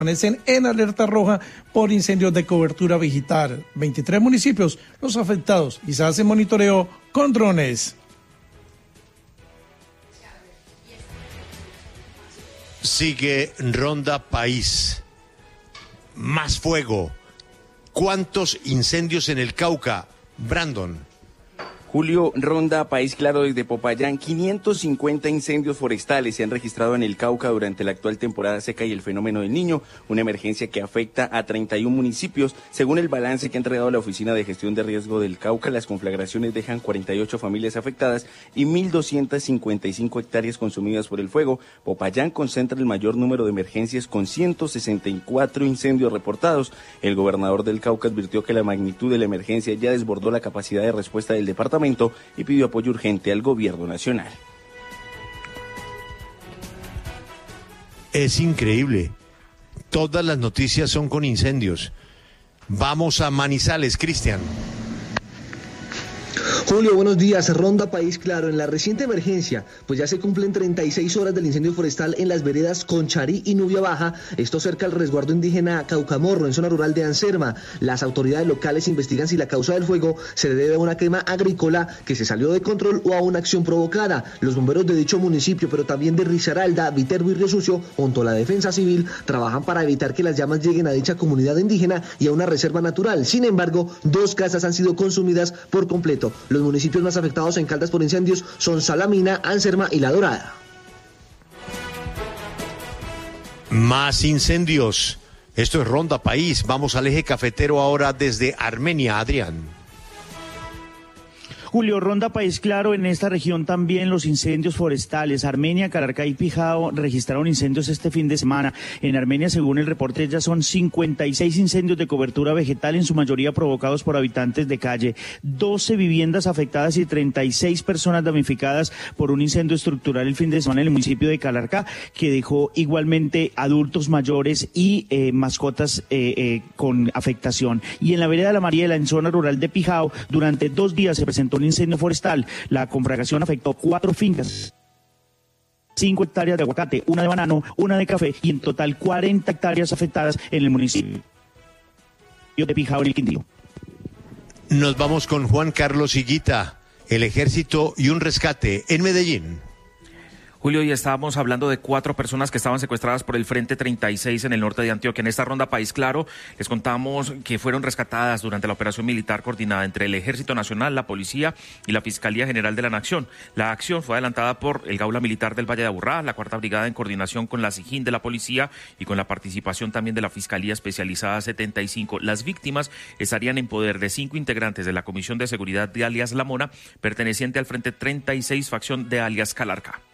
en alerta roja por incendios de cobertura vegetal. 23 municipios los afectados y se hace monitoreo con drones. Sigue Ronda País. Más fuego. ¿Cuántos incendios en el Cauca? Brandon. Julio, Ronda País Claro desde Popayán. 550 incendios forestales se han registrado en el Cauca durante la actual temporada seca y el fenómeno del Niño, una emergencia que afecta a 31 municipios. Según el balance que ha entregado la Oficina de Gestión de Riesgo del Cauca, las conflagraciones dejan 48 familias afectadas y 1.255 hectáreas consumidas por el fuego. Popayán concentra el mayor número de emergencias con 164 incendios reportados. El gobernador del Cauca advirtió que la magnitud de la emergencia ya desbordó la capacidad de respuesta del departamento y pidió apoyo urgente al gobierno nacional. Es increíble. Todas las noticias son con incendios. Vamos a Manizales, Cristian. Julio, buenos días. Ronda País Claro. En la reciente emergencia, pues ya se cumplen 36 horas del incendio forestal en las veredas Concharí y Nubia Baja, esto cerca al resguardo indígena Caucamorro, en zona rural de Anserma. Las autoridades locales investigan si la causa del fuego se debe a una quema agrícola que se salió de control o a una acción provocada. Los bomberos de dicho municipio, pero también de Risaralda, Viterbo y Río Sucio, junto a la Defensa Civil, trabajan para evitar que las llamas lleguen a dicha comunidad indígena y a una reserva natural. Sin embargo, 2 casas han sido consumidas por completo. Los municipios más afectados en Caldas por incendios son Salamina, Anserma y La Dorada. Más incendios. Esto es Ronda País. Vamos al eje cafetero ahora desde Armenia, Adrián. Julio, Ronda País Claro, en esta región también los incendios forestales. Armenia, Calarcá y Pijao registraron incendios este fin de semana. En Armenia, según el reporte, ya son 56 incendios de cobertura vegetal, en su mayoría provocados por habitantes de calle. 12 viviendas afectadas y 36 personas damnificadas por un incendio estructural el fin de semana en el municipio de Calarcá, que dejó igualmente adultos mayores y mascotas con afectación. Y en la vereda de La Mariela, en zona rural de Pijao, durante 2 días se presentó un incendio forestal. La conflagración afectó 4 fincas, 5 hectáreas de aguacate, 1 de banano, 1 de café y en total 40 hectáreas afectadas en el municipio de Pijao, en el Quindío. Nos vamos con Juan Carlos Higuita, el ejército y un rescate en Medellín. Julio, ya estábamos hablando de 4 personas que estaban secuestradas por el Frente 36 en el norte de Antioquia. En esta Ronda País Claro les contamos que fueron rescatadas durante la operación militar coordinada entre el Ejército Nacional, la Policía y la Fiscalía General de la Nación. La acción fue adelantada por el Gaula Militar del Valle de Aburrá, la 4ª Brigada en coordinación con la SIJIN de la Policía y con la participación también de la Fiscalía Especializada 75. Las víctimas estarían en poder de 5 integrantes de la Comisión de Seguridad de alias La Mona, perteneciente al Frente 36, facción de alias Calarcá.